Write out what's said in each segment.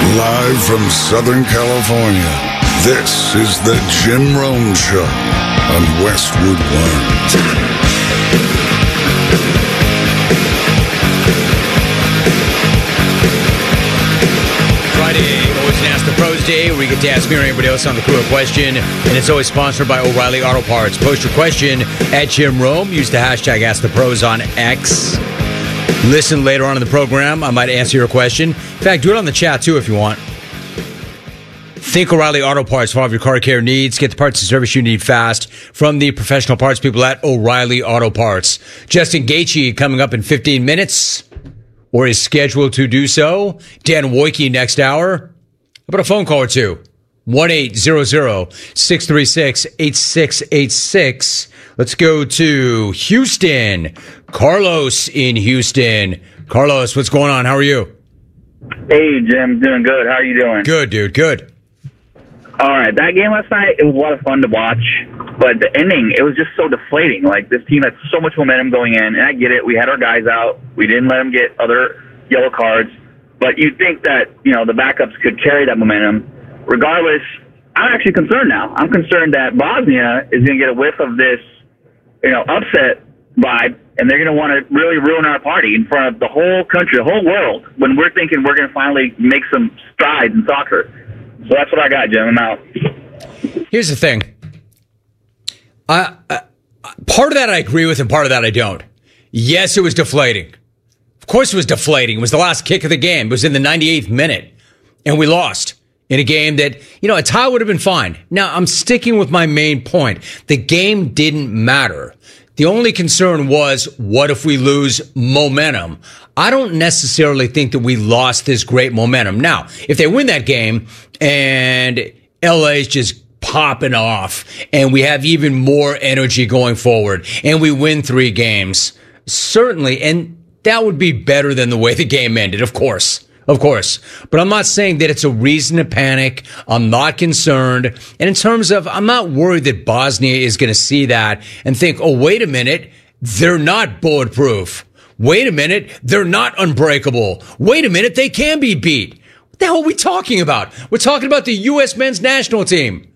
Live from Southern California, this is the Jim Rome Show on Westwood One. Friday, always an Ask the Pros Day, where you get to ask me or anybody else on the crew a question, and it's always sponsored by O'Reilly Auto Parts. Post your question at Jim Rome. Use the hashtag Ask the Pros on X. Listen later on in the program. I might answer your question. In fact, do it on the chat, too, if you want. Think O'Reilly Auto Parts for all of your car care needs. Get the parts and service you need fast from the professional parts people at O'Reilly Auto Parts. Justin Gaethje coming up in 15 minutes, or is scheduled to do so. Dan Wojcicki next hour. How about a phone call or two? 1-800-636-8686. Let's go to Houston. Carlos in Houston. Carlos, what's going on? How are you? Hey, Jim. Doing good. How are you doing? Good, dude. Good. All right. That game last night, it was a lot of fun to watch. But the ending, it was just so deflating. Like, this team had so much momentum going in. And I get it. We had our guys out. We didn't let them get other yellow cards. But you'd think that, you know, the backups could carry that momentum. Regardless, I'm actually concerned now. I'm concerned that Bosnia is going to get a whiff of this, you know, upset vibe, and they're going to want to really ruin our party in front of the whole country, the whole world, when we're thinking we're going to finally make some strides in soccer. So that's what I got, Jim. I'm out. Here's the thing. Part of that I agree with, and part of that I don't. Yes, it was deflating. Of course it was deflating. It was the last kick of the game. It was in the 98th minute, and we lost in a game that, you know, a tie would have been fine. Now, I'm sticking with my main point. The game didn't matter. The only concern was, what if we lose momentum? I don't necessarily think that we lost this great momentum. Now, if they win that game and LA's just popping off and we have even more energy going forward and we win 3 games, certainly, and that would be better than the way the game ended, of course. Of course. But I'm not saying that it's a reason to panic. I'm not concerned. And in terms of, I'm not worried that Bosnia is going to see that and think, oh, wait a minute, they're not bulletproof. Wait a minute, they're not unbreakable. Wait a minute, they can be beat. What the hell are we talking about? We're talking about the U.S. men's national team.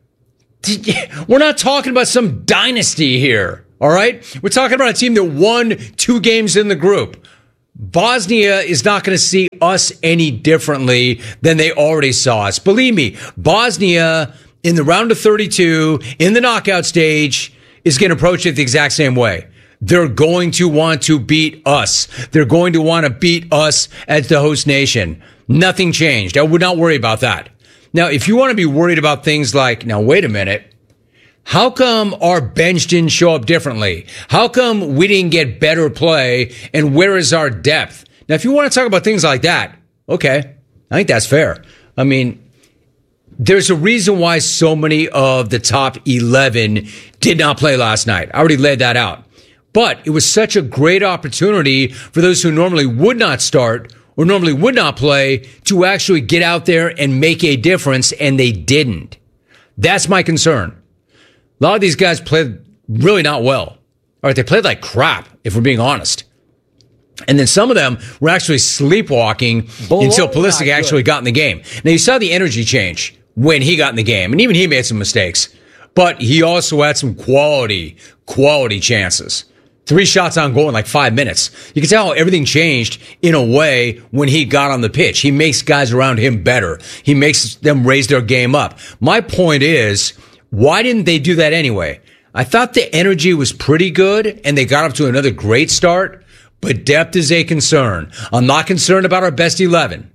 We're not talking about some dynasty here, all right? We're talking about a team that won 2 games in the group. Bosnia is not going to see us any differently than they already saw us. Believe me, Bosnia in the round of 32, in the knockout stage, is going to approach it the exact same way. They're going to want to beat us. They're going to want to beat us as the host nation. Nothing changed. I would not worry about that. Now, if you want to be worried about things like, now, wait a minute. How come our bench didn't show up differently? How come we didn't get better play? And where is our depth? Now, if you want to talk about things like that, okay, I think that's fair. I mean, there's a reason why so many of the top 11 did not play last night. I already laid that out. But it was such a great opportunity for those who normally would not start or normally would not play to actually get out there and make a difference, and they didn't. That's my concern. A lot of these guys played really not well. All right, they played like crap, if we're being honest. And then some of them were actually sleepwalking until Pulisic actually got in the game. Now, you saw the energy change when he got in the game, and even he made some mistakes. But he also had some quality chances. 3 shots on goal in like 5 minutes. You can tell how everything changed in a way when he got on the pitch. He makes guys around him better. He makes them raise their game up. My point is, why didn't they do that anyway? I thought the energy was pretty good, and they got up to another great start, but depth is a concern. I'm not concerned about our best 11.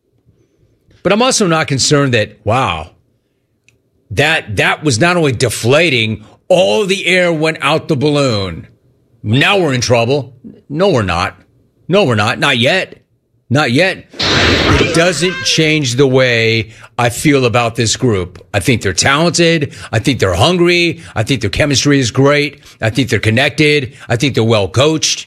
But I'm also not concerned that, wow, that was not only deflating, all the air went out the balloon. Now we're in trouble. No, we're not. No, we're not. Not yet. Not yet. It doesn't change the way I feel about this group. I think they're talented. I think they're hungry. I think their chemistry is great. I think they're connected. I think they're well coached.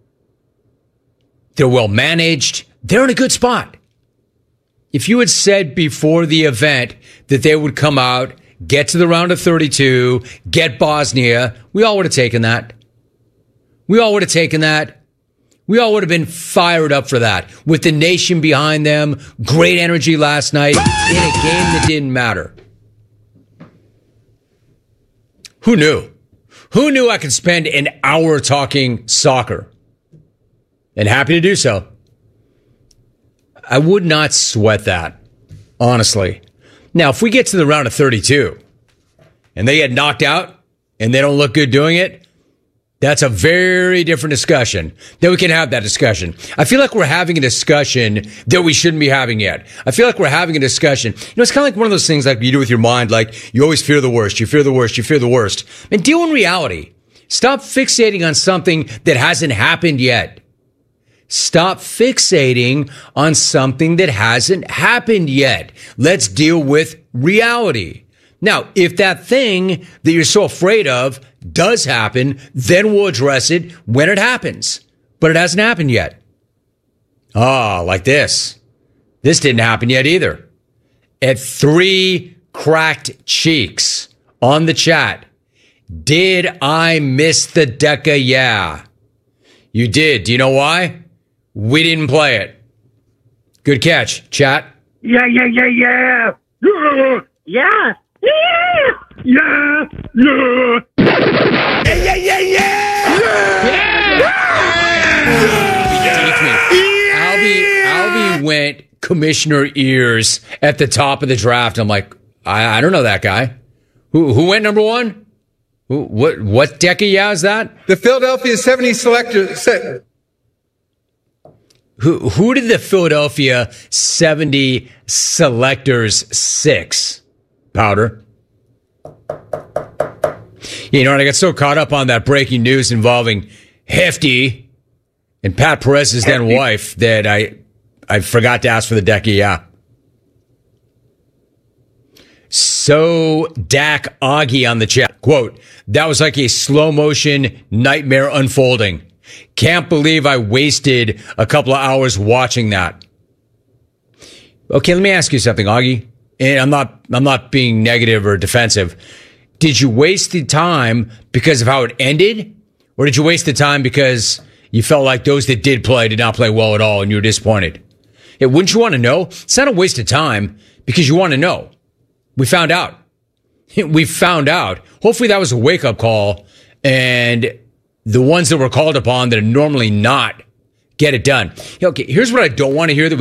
They're well managed. They're in a good spot. If you had said before the event that they would come out, get to the round of 32, get Bosnia, we all would have taken that. We all would have taken that. We all would have been fired up for that. With the nation behind them, great energy last night in a game that didn't matter. Who knew? Who knew I could spend an hour talking soccer? And happy to do so. I would not sweat that, honestly. Now, if we get to the round of 32 and they get knocked out and they don't look good doing it, that's a very different discussion. Then we can have that discussion. I feel like we're having a discussion that we shouldn't be having yet. I feel like we're having a discussion. It's kind of like one of those things like you do with your mind, like you always fear the worst, you fear the worst, you fear the worst. And deal in reality. Stop fixating on something that hasn't happened yet. Stop fixating on something that hasn't happened yet. Let's deal with reality. Now, if that thing that you're so afraid of does happen, then we'll address it when it happens. But it hasn't happened yet. Like this. This didn't happen yet either. At 3 cracked cheeks on the chat. Did I miss the Deca? Yeah. You did. Do you know why? We didn't play it. Good catch, chat. Yeah. Yeah. Yeah. Albie went commissioner ears at the top of the draft. I'm like, I don't know that guy. Who went number 1? What Deca? Yeah, is that? The Philadelphia 70 selector. Who did the Philadelphia 70 selectors 6? Powder. You know what? I got so caught up on that breaking news involving Hefty and Pat Perez's then wife that I forgot to ask for the Deca. Yeah. So Dak Augie on the chat. Quote, that was like a slow motion nightmare unfolding. Can't believe I wasted a couple of hours watching that. Okay, let me ask you something, Augie. And I'm not being negative or defensive. Did you waste the time because of how it ended? Or did you waste the time because you felt like those that did play did not play well at all and you were disappointed? Yeah, wouldn't you want to know? It's not a waste of time because you want to know. We found out. We found out. Hopefully that was a wake-up call and the ones that were called upon that are normally not get it done. Okay, here's what I don't want to hear that